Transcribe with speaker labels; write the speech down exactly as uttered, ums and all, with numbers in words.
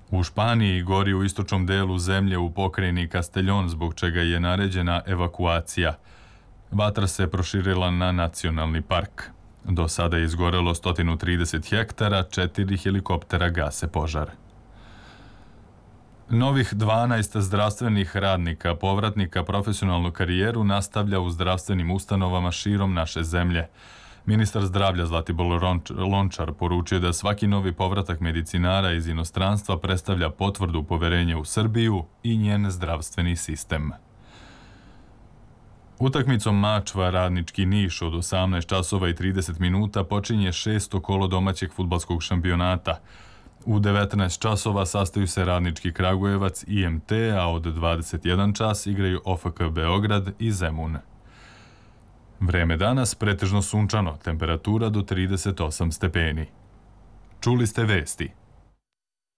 Speaker 1: U Španiji gori u istočnom delu zemlje u pokrajini Castellón, zbog čega je naređena evakuacija. Vatra se proširila na nacionalni park. Do sada je izgorelo sto trideset hektara, četiri helikoptera gase požar. Novih dvanaest zdravstvenih radnika, povratnika profesionalnu karijeru, nastavlja u zdravstvenim ustanovama širom naše zemlje. Ministar zdravlja Zlatibor Lončar poručio da svaki novi povratak medicinara iz inostranstva predstavlja potvrdu poverenja u Srbiju i njen zdravstveni sistem. Utakmicom Mačva Radnički Niš od osamnaest časova i trideset minuta počinje šesto kolo domaćeg fudbalskog šampionata. U devetnaest časova sastaju se Radnički Kragujevac i M T, a od dvadeset jedan čas igraju O F K Beograd i Zemun. Vreme danas pretežno sunčano, temperatura do trideset osam stepeni. Čuli ste vesti.